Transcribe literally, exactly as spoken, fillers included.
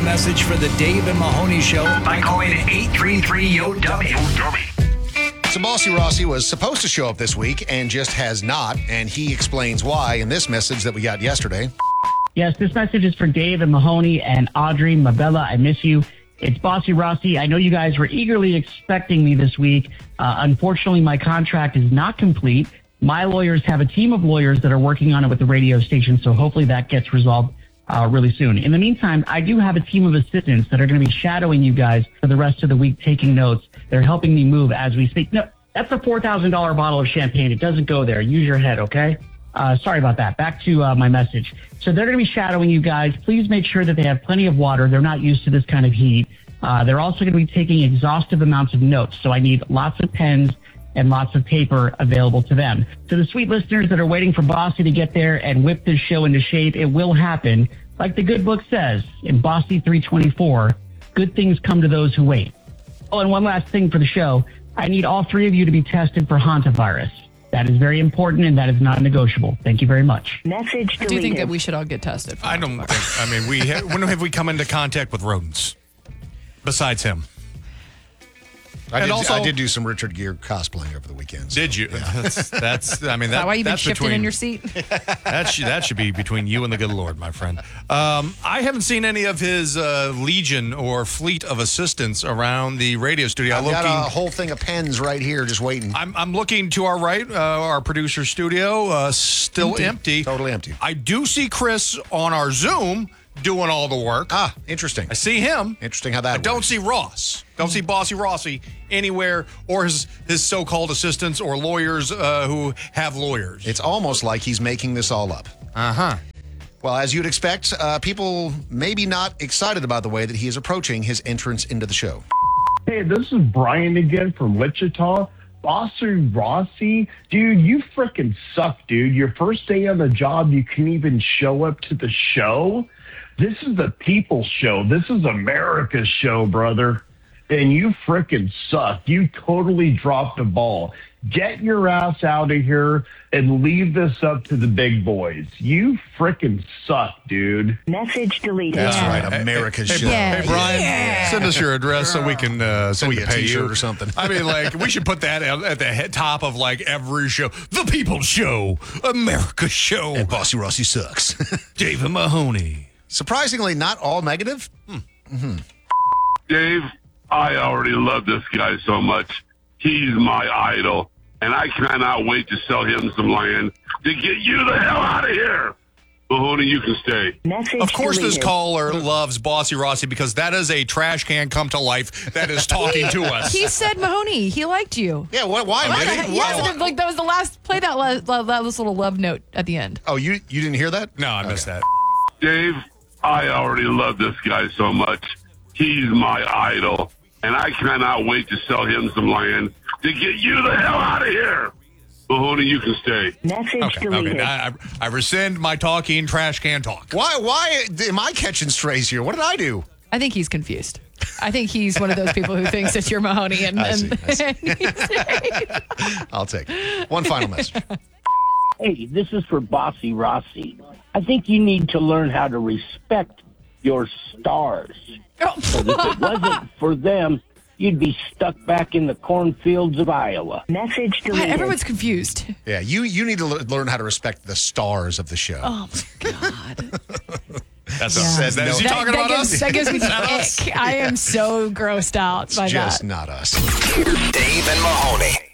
a message for the Dave and Mahoney Show by calling eight three three, Y O dummy. So Bossy Rossi was supposed to show up this week and just has not, and he explains why in this message that we got yesterday. Yes, this message is for Dave and Mahoney and Audrey, Mabella, I miss you. It's Bossy Rossi. I know you guys were eagerly expecting me this week. Uh, unfortunately, my contract is not complete. My lawyers have a team of lawyers that are working on it with the radio station, so hopefully that gets resolved uh, really soon. In the meantime, I do have a team of assistants that are going to be shadowing you guys for the rest of the week, taking notes. They're helping me move as we speak. No, that's a four thousand dollars bottle of champagne. It doesn't go there. Use your head, okay? Uh, sorry about that. Back to uh, my message. So they're going to be shadowing you guys. Please make sure that they have plenty of water. They're not used to this kind of heat. Uh, they're also going to be taking exhaustive amounts of notes. So I need lots of pens and lots of paper available to them. To the sweet listeners that are waiting for Bossy to get there and whip this show into shape, it will happen. Like the good book says in Bossy three twenty-four, good things come to those who wait. Oh, and one last thing for the show. I need all three of you to be tested for hantavirus. That is very important, and that is not negotiable. Thank you very much. Message deleted. I do think that we should all get tested. I don't think, I mean, we ha- when have we come into contact with rodents besides him? I And did, also- I did do some Richard Gere cosplaying over the weekend. so, Did you? yeah. That's, that's, I mean, Is that, that why you've been that's shifting between, in your seat? that, should, that should be between you and the good Lord, my friend. Um, I haven't seen any of his uh, legion or fleet of assistants around the radio studio. I've looking, got a whole thing of pens right here just waiting. I'm, I'm looking to our right, uh, our producer studio, uh, still Empty. empty. Totally empty. I do see Chris on our Zoom doing all the work. Ah, interesting. I see him. Interesting how that I don't works. see Ross. Don't see Bossy Rossi anywhere, or his his so-called assistants or lawyers uh, who have lawyers. It's almost like he's making this all up. Uh-huh. Well, as you'd expect, uh, people maybe not excited about the way that he is approaching his entrance into the show. Hey, this is Brian again from Wichita. Bossy Rossi, dude, you freaking suck, dude. Your first day on the job, you can even show up to the show. This is the people's show. This is America's show, brother. And you freaking suck. You totally dropped the ball. Get your ass out of here and leave this up to the big boys. You freaking suck, dude. Message deleted. That's Yeah. right, America's Hey, show. Yeah. hey, Brian, Yeah. send us your address so we can uh, so Send we me can a pay t-shirt you or something. I mean, like, we should put that at, at the head top of like every show. The People's Show, America's Show, And Bossy Rossi sucks. David Mahoney. Surprisingly, not all negative. Dave, I already love this guy so much. He's my idol, and I cannot wait to sell him some land to get you the hell out of here. Mahoney, you can stay. Message Of course, this deleted. caller loves Bossy Rossi because that is a trash can come to life that is talking to us. He said Mahoney. He liked you. Yeah, why? Why? Why did the he? heck- Why- yes, why- and like that was the last. Play that last, that last little love note at the end. Oh, you you didn't hear that? No, I missed that. Dave, I already love this guy so much. He's my idol, and I cannot wait to sell him some land to get you the hell out of here. Mahoney, you can stay. Message Okay, deleted. okay. I, I, I rescind my talking trash can talk. Why? Why am I catching strays here? What did I do? I think he's confused. I think he's one of those people who thinks that you're Mahoney. And, I and, see, I I'll take it. One final message. Hey, this is for Bossy Rossi. I think you need to learn how to respect your stars. Because if it wasn't for them, you'd be stuck back in the cornfields of Iowa. Message Why, deleted. everyone's confused. Yeah, you you need to le- learn how to respect the stars of the show. Oh my god! That's Yeah. us. Is, that, is he that, talking that about gives, us? That gives me Is that us? the ick. I am so grossed out It's by just that. not us. Dave and Mahoney.